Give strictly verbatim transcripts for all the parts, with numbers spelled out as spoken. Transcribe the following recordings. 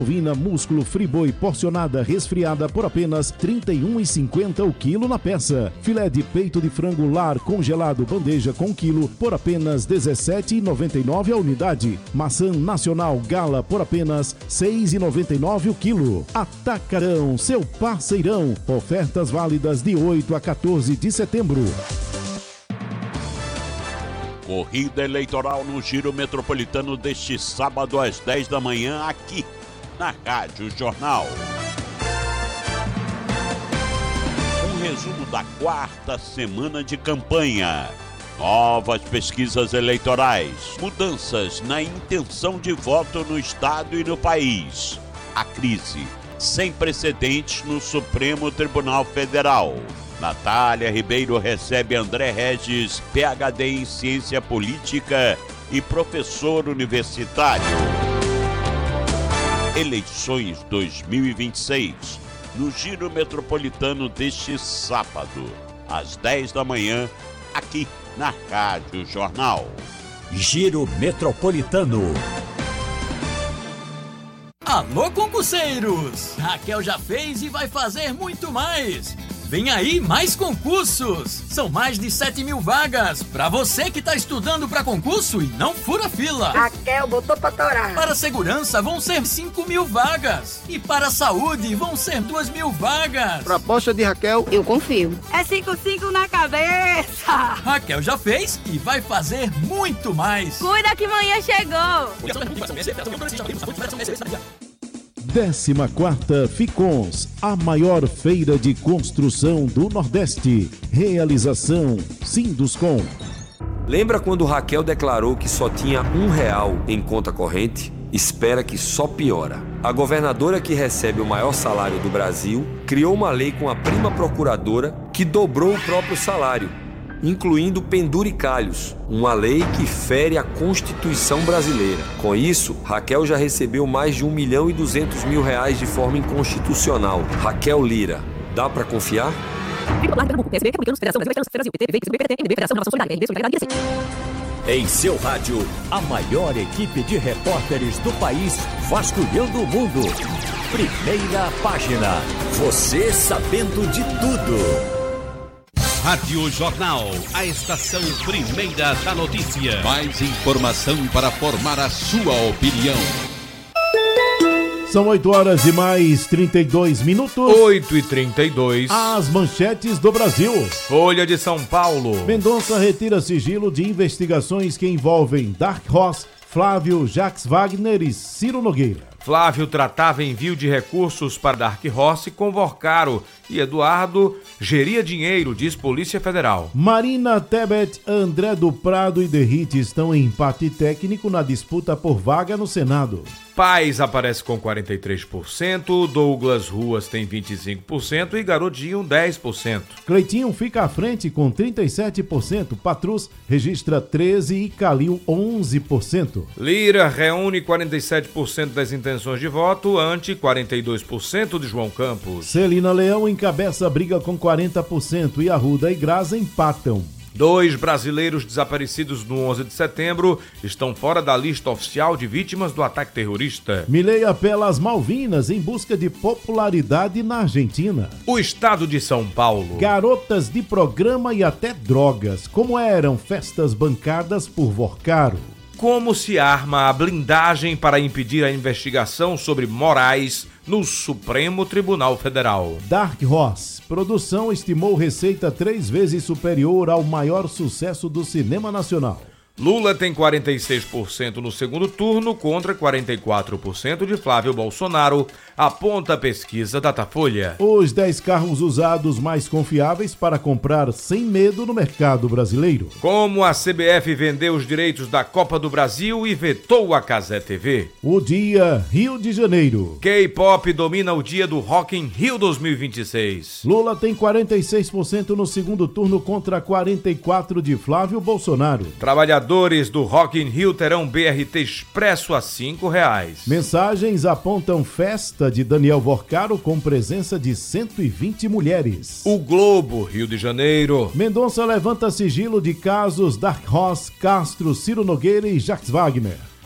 Bovina músculo friboi porcionada resfriada por apenas trinta e um reais e cinquenta centavos o quilo na peça. Filé de peito de frango lar congelado bandeja com quilo por apenas dezessete reais e noventa e nove centavos a unidade. Maçã nacional gala por apenas seis reais e noventa e nove centavos o quilo. Atacarão, seu parceirão. Ofertas válidas de oito a quatorze de setembro. Corrida eleitoral no Giro Metropolitano deste sábado às dez da manhã aqui na Rádio Jornal. Um resumo da quarta semana de campanha. Novas pesquisas eleitorais. Mudanças na intenção de voto no Estado e no país. A crise sem precedentes no Supremo Tribunal Federal. Natália Ribeiro recebe André Regis, P H D em Ciência Política e professor universitário. Eleições dois mil e vinte e seis, no Giro Metropolitano deste sábado, às dez da manhã, aqui na Rádio Jornal. Giro Metropolitano. Alô, concurseiros! Raquel já fez e vai fazer muito mais! Vem aí mais concursos! São mais de sete mil vagas para você que está estudando para concurso e não fura fila! Raquel botou pra torar! Para segurança vão ser cinco mil vagas e para saúde vão ser duas mil vagas! Proposta de Raquel, eu confio. É cinco cinco na cabeça! Raquel já fez e vai fazer muito mais! Cuida que manhã chegou! décima quarta Ficons, a maior feira de construção do Nordeste. Realização Sinduscom. Lembra quando Raquel declarou que só tinha um real em conta corrente? Espera que só piora. A governadora que recebe o maior salário do Brasil criou uma lei com a prima procuradora que dobrou o próprio salário, incluindo penduricalhos, uma lei que fere a Constituição brasileira. Com isso, Raquel já recebeu mais de um milhão e duzentos mil reais de forma inconstitucional. Raquel Lira, dá pra confiar? Em seu rádio, a maior equipe de repórteres do país vasculhando o mundo. Primeira página, você sabendo de tudo. Rádio Jornal, a estação primeira da notícia. Mais informação para formar a sua opinião. São oito horas e mais trinta e dois minutos. oito e trinta e dois. As manchetes do Brasil. Folha de São Paulo. Mendonça retira sigilo de investigações que envolvem Dark Horse, Flávio, Jacques Wagner e Ciro Nogueira. Flávio tratava envio de recursos para Dark Horse com Vorcaro e Eduardo geria dinheiro, diz Polícia Federal. Marina Tebet, André do Prado e Derrite estão em empate técnico na disputa por vaga no Senado. Paz aparece com quarenta e três por cento, Douglas Ruas tem vinte e cinco por cento e Garotinho dez por cento. Cleitinho fica à frente com trinta e sete por cento, Patrus registra treze por cento e Calil onze por cento. Lira reúne quarenta e sete por cento das intenções de voto ante quarenta e dois por cento de João Campos. Celina Leão encabeça a briga com quarenta por cento e Arruda e Graça empatam. Dois brasileiros desaparecidos no onze de setembro estão fora da lista oficial de vítimas do ataque terrorista. Milei apela às Malvinas em busca de popularidade na Argentina. O estado de São Paulo. Garotas de programa e até drogas, como eram festas bancadas por Vorcaro. Como se arma a blindagem para impedir a investigação sobre Moraes no Supremo Tribunal Federal. Dark Horse. Produção estimou receita três vezes superior ao maior sucesso do cinema nacional. Lula tem quarenta e seis por cento no segundo turno contra quarenta e quatro por cento de Flávio Bolsonaro, aponta a pesquisa Datafolha. Os dez carros usados mais confiáveis para comprar sem medo no mercado brasileiro. Como a C B F vendeu os direitos da Copa do Brasil e vetou a Cazé T V. O dia Rio de Janeiro. K-pop domina o dia do Rock in Rio dois mil e vinte e seis. Lula tem quarenta e seis por cento no segundo turno contra quarenta e quatro por cento de Flávio Bolsonaro. Trabalhadores do Rock in Rio terão B R T expresso a cinco reais. Mensagens apontam festa de Daniel Vorcaro com presença de cento e vinte mulheres. O Globo, Rio de Janeiro. Mendonça levanta sigilo de casos Dark Horse, Castro, Ciro Nogueira e Jacques Wagner.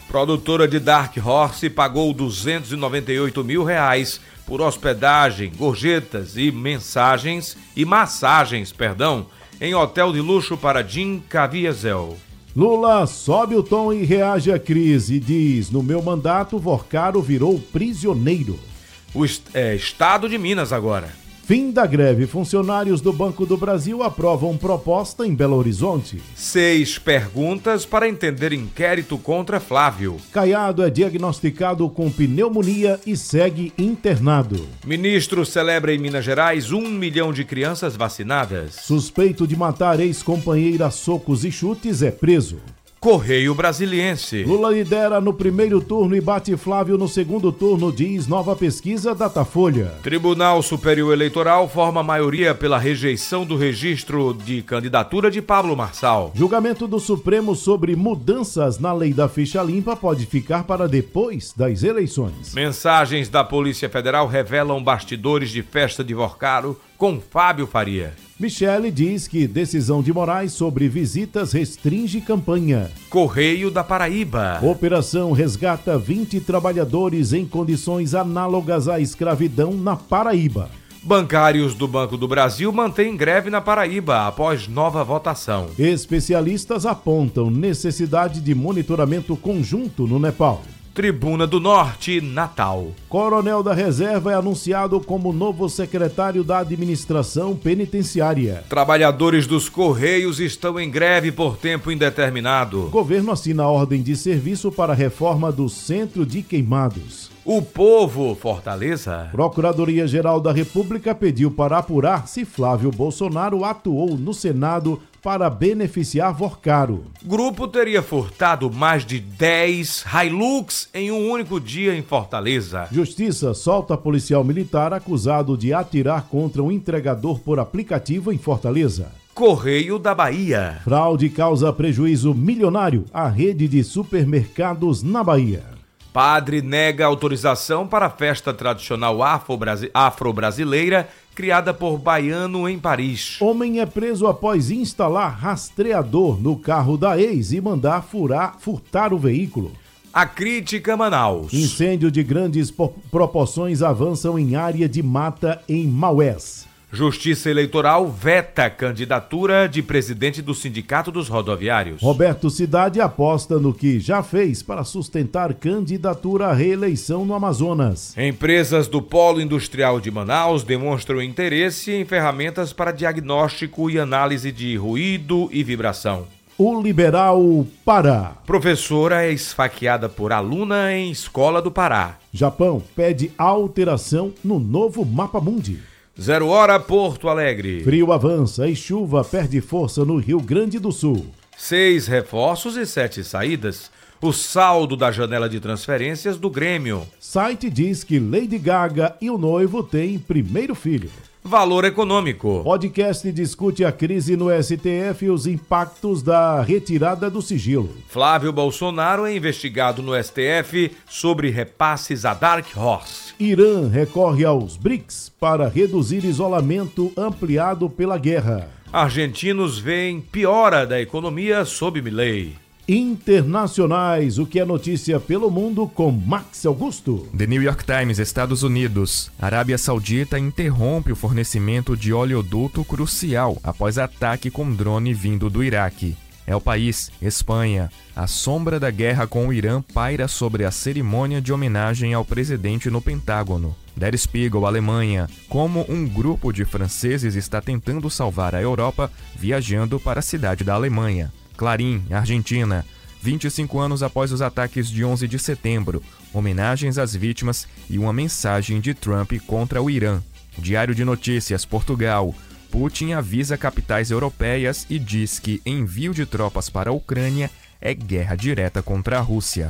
Produtora de Dark Horse pagou duzentos e noventa e oito mil reais por hospedagem, gorjetas e mensagens e massagens, perdão, em hotel de luxo para Jim Caviezel. Lula sobe o tom e reage à crise. Diz: no meu mandato, Vorcaro virou prisioneiro. O est- é, Estado de Minas agora. Fim da greve. Funcionários do Banco do Brasil aprovam proposta em Belo Horizonte. Seis perguntas para entender inquérito contra Flávio. Caiado é diagnosticado com pneumonia e segue internado. Ministro celebra em Minas Gerais um milhão de crianças vacinadas. Suspeito de matar ex-companheira a socos e chutes é preso. Correio Brasiliense. Lula lidera no primeiro turno e bate Flávio no segundo turno, diz nova pesquisa Datafolha. Tribunal Superior Eleitoral forma maioria pela rejeição do registro de candidatura de Pablo Marçal. Julgamento do Supremo sobre mudanças na lei da ficha limpa pode ficar para depois das eleições. Mensagens da Polícia Federal revelam bastidores de festa de Vorcaro com Fábio Faria. Michele diz que decisão de Moraes sobre visitas restringe campanha. Correio da Paraíba. Operação resgata vinte trabalhadores em condições análogas à escravidão na Paraíba. Bancários do Banco do Brasil mantêm greve na Paraíba após nova votação. Especialistas apontam necessidade de monitoramento conjunto no Nepal. Tribuna do Norte, Natal. Coronel da Reserva é anunciado como novo secretário da Administração Penitenciária. Trabalhadores dos Correios estão em greve por tempo indeterminado. Governo assina ordem de serviço para a reforma do Centro de Queimados. O Povo, Fortaleza. Procuradoria-Geral da República pediu para apurar se Flávio Bolsonaro atuou no Senado para beneficiar Vorcaro. Grupo teria furtado mais de dez Hilux em um único dia em Fortaleza. Justiça solta policial militar acusado de atirar contra um entregador por aplicativo em Fortaleza. Correio da Bahia. Fraude causa prejuízo milionário à rede de supermercados na Bahia. Padre nega autorização para a festa tradicional afro-brasileira criada por baiano em Paris. Homem é preso após instalar rastreador no carro da ex e mandar furar, furtar o veículo. A crítica Manaus. Incêndio de grandes proporções avançam em área de mata em Maués. Justiça Eleitoral veta candidatura de presidente do Sindicato dos Rodoviários. Roberto Cidade aposta no que já fez para sustentar candidatura à reeleição no Amazonas. Empresas do Polo Industrial de Manaus demonstram interesse em ferramentas para diagnóstico e análise de ruído e vibração. O Liberal Pará. Professora é esfaqueada por aluna em escola do Pará. Japão pede alteração no novo Mapa Mundi. Zero hora, Porto Alegre. Frio avança e chuva perde força no Rio Grande do Sul. Seis reforços e sete saídas. O saldo da janela de transferências do Grêmio. Site diz que Lady Gaga e o noivo têm primeiro filho. Valor econômico. Podcast discute a crise no S T F e os impactos da retirada do sigilo. Flávio Bolsonaro é investigado no S T F sobre repasses a Dark Horse. Irã recorre aos BRICS para reduzir isolamento ampliado pela guerra. Argentinos veem piora da economia sob Milei. Internacionais, o que é notícia pelo mundo com Max Augusto. The New York Times, Estados Unidos. Arábia Saudita interrompe o fornecimento de oleoduto crucial após ataque com drone vindo do Iraque. É o país, Espanha. A sombra da guerra com o Irã paira sobre a cerimônia de homenagem ao presidente no Pentágono. Der Spiegel, Alemanha. Como um grupo de franceses está tentando salvar a Europa viajando para a cidade da Alemanha. Clarim, Argentina. vinte e cinco anos após os ataques de onze de setembro. Homenagens às vítimas e uma mensagem de Trump contra o Irã. Diário de Notícias, Portugal. Putin avisa capitais europeias e diz que envio de tropas para a Ucrânia é guerra direta contra a Rússia.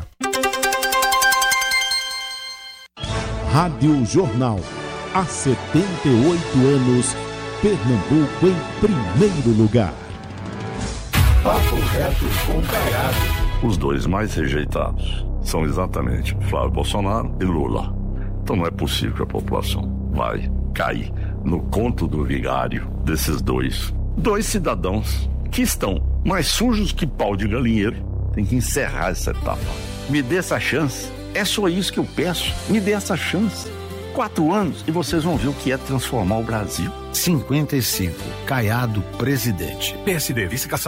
Rádio Jornal. Há setenta e oito anos, Pernambuco em primeiro lugar. Papo reto com Caiado. Os dois mais rejeitados são exatamente Flávio Bolsonaro e Lula. Então não é possível que a população vai cair no conto do vigário desses dois. Dois cidadãos que estão mais sujos que pau de galinheiro. Tem que encerrar essa etapa. Me dê essa chance. É só isso que eu peço. Me dê essa chance. Quatro anos e vocês vão ver o que é transformar o Brasil. cinquenta e cinco. Caiado, presidente. P S D, vice-caçado.